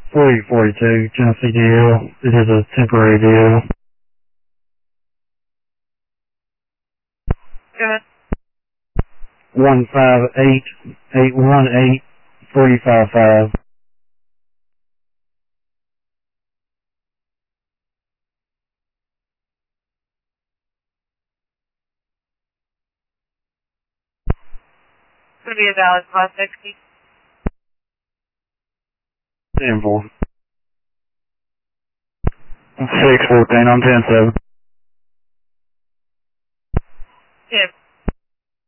4842, Tennessee DL. It is a temporary DL. Go ahead. 15881845. It's going to be a valid 560. 10-4. 614, I'm 10-7. 10.